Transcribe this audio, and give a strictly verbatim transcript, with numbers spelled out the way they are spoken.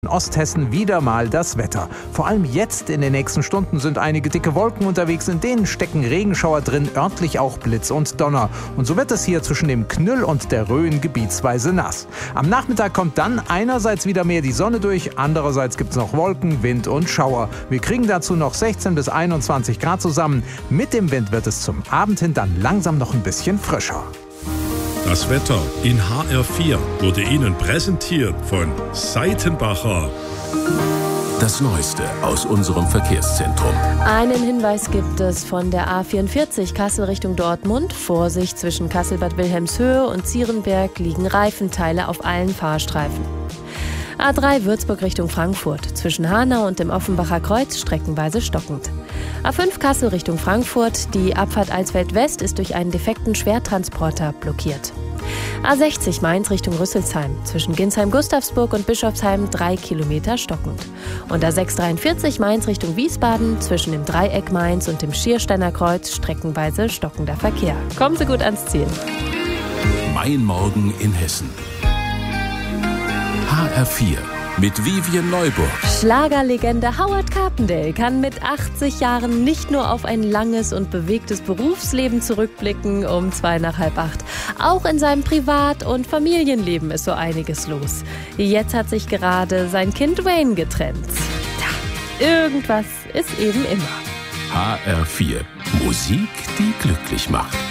In Osthessen wieder mal das Wetter. Vor allem jetzt in den nächsten Stunden sind einige dicke Wolken unterwegs, in denen stecken Regenschauer drin, örtlich auch Blitz und Donner. Und so wird es hier zwischen dem Knüll und der Rhön gebietsweise nass. Am Nachmittag kommt dann einerseits wieder mehr die Sonne durch, andererseits gibt es noch Wolken, Wind und Schauer. Wir kriegen dazu noch sechzehn bis einundzwanzig Grad zusammen. Mit dem Wind wird es zum Abend hin dann langsam noch ein bisschen frischer. Das Wetter in H R vier wurde Ihnen präsentiert von Seitenbacher. Das Neueste aus unserem Verkehrszentrum. Einen Hinweis gibt es von der A vierundvierzig Kassel Richtung Dortmund. Vorsicht, zwischen Kassel-Bad Wilhelmshöhe und Zierenberg liegen Reifenteile auf allen Fahrstreifen. A drei Würzburg Richtung Frankfurt. Zwischen Hanau und dem Offenbacher Kreuz streckenweise stockend. A fünf Kassel Richtung Frankfurt. Die Abfahrt Alsfeld West ist durch einen defekten Schwertransporter blockiert. A sechzig Mainz Richtung Rüsselsheim. Zwischen Ginsheim-Gustavsburg und Bischofsheim drei Kilometer stockend. Und A sechs dreiundvierzig Mainz Richtung Wiesbaden. Zwischen dem Dreieck Mainz und dem Schiersteiner Kreuz streckenweise stockender Verkehr. Kommen Sie gut ans Ziel. Mein Morgen in Hessen. H R vier mit Vivian Neuburg. Schlagerlegende Howard Carpendale kann mit achtzig Jahren nicht nur auf ein langes und bewegtes Berufsleben zurückblicken um zwei nach halb acht. Auch in seinem Privat- und Familienleben ist so einiges los. Jetzt hat sich gerade sein Kind Wayne getrennt. Ja, irgendwas ist eben immer. H R vier. Musik, die glücklich macht.